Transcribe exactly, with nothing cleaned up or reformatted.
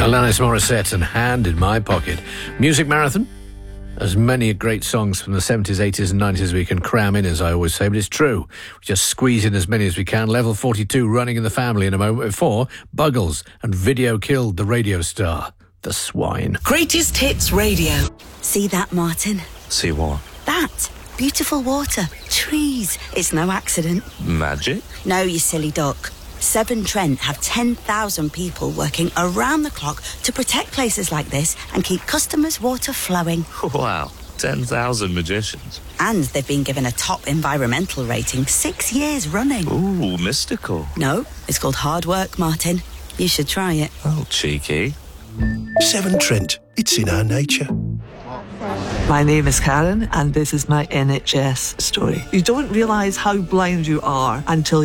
Alanis Morissette and Hand in My Pocket. Music Marathon. As many great songs from the seventies, eighties and nineties as we can cram in, as I always say, but it's true. We just squeeze in as many as we can. Level forty-two running in the family in a moment before Buggles and Video killed the radio star. The swine. Greatest Hits Radio. See that, Martin? See what? That. Beautiful water. Trees. It's no accident. Magic? No, you silly duck. Severn Trent have ten thousand people working around the clock to protect places like this and keep customers' water flowing. Wow, ten thousand magicians. And they've been given a top environmental rating six years running. Ooh, mystical. No, it's called hard work, Martin. You should try it. Oh, cheeky. Severn Trent, it's in our nature. My name is Karen, and this is my N H S story. You don't realise how blind you are until